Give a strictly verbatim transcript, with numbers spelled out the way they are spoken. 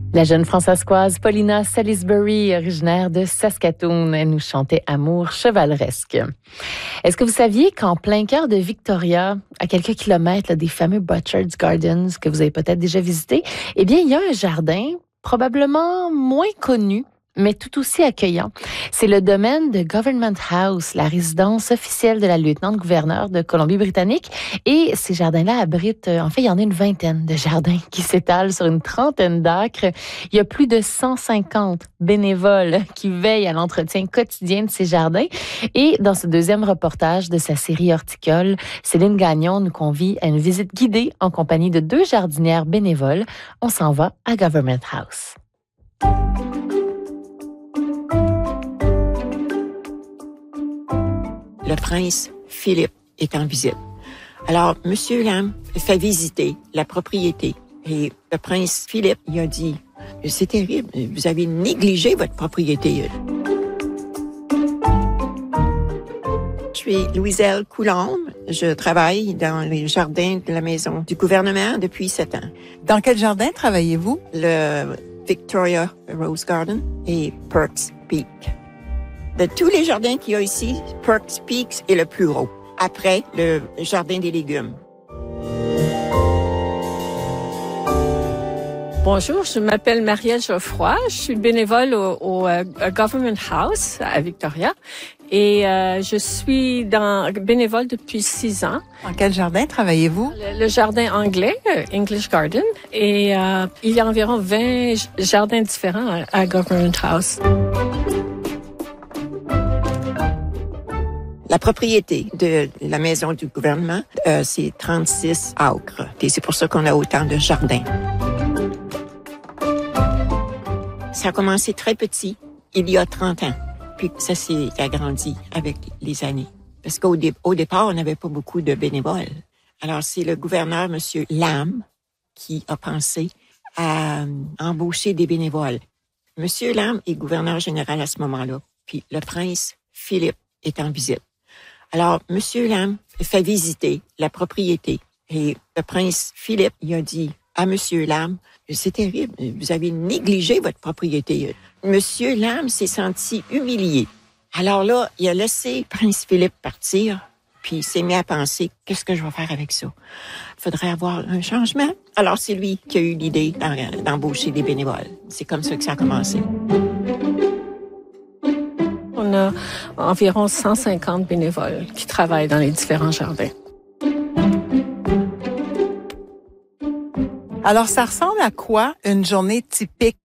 La jeune françaiscoise Paulina Salisbury, originaire de Saskatoon, elle nous chantait Amour chevaleresque. Est-ce que vous saviez qu'en plein cœur de Victoria, à quelques kilomètres là, des fameux Butcherd's Gardens que vous avez peut-être déjà visités, eh bien, il y a un jardin probablement moins connu, mais tout aussi accueillant. C'est le domaine de Government House, la résidence officielle de la lieutenant-gouverneur de Colombie-Britannique. Et ces jardins-là abritent, en fait, il y en a une vingtaine de jardins qui s'étalent sur une trentaine d'acres. Il y a plus de cent cinquante bénévoles qui veillent à l'entretien quotidien de ces jardins. Et dans ce deuxième reportage de sa série horticole, Céline Gagnon nous convie à une visite guidée en compagnie de deux jardinières bénévoles. On s'en va à Government House. Le prince Philippe est en visite. Alors, Monsieur Lamb fait visiter la propriété. Et le prince Philippe, il a dit, « C'est terrible, vous avez négligé votre propriété. » Je suis Louiselle Coulombe. Je travaille dans les jardins de la maison du gouvernement depuis sept ans. Dans quel jardin travaillez-vous? Le Victoria Rose Garden et Perks Peak. De tous les jardins qu'il y a ici, Perks Peak est le plus haut. Après, le jardin des légumes. Bonjour, je m'appelle Marielle Geoffroy. Je suis bénévole au, au uh, Government House à Victoria. Et euh, je suis dans, bénévole depuis six ans. Dans quel jardin travaillez-vous? Le, le jardin anglais, English Garden. Et euh, il y a environ vingt jardins différents à, à Government House. La propriété de la maison du gouvernement, euh, c'est trente-six acres. Et c'est pour ça qu'on a autant de jardins. Ça a commencé très petit, il y a trente ans. Puis ça s'est agrandi avec les années. Parce qu'au dé- au départ, on n'avait pas beaucoup de bénévoles. Alors, c'est le gouverneur, M. Lamb, qui a pensé à embaucher des bénévoles. M. Lamb est gouverneur général à ce moment-là. Puis le prince Philippe est en visite. Alors, M. Lamb fait visiter la propriété. Et le prince Philippe, il a dit à M. Lamb, « C'est terrible, vous avez négligé votre propriété. » M. Lamb s'est senti humilié. Alors là, il a laissé prince Philippe partir, puis il s'est mis à penser, « Qu'est-ce que je vais faire avec ça? Il faudrait avoir un changement. » Alors, c'est lui qui a eu l'idée d'embaucher des bénévoles. C'est comme ça que ça a commencé. On a environ cent cinquante bénévoles qui travaillent dans les différents jardins. Alors, ça ressemble à quoi une journée typique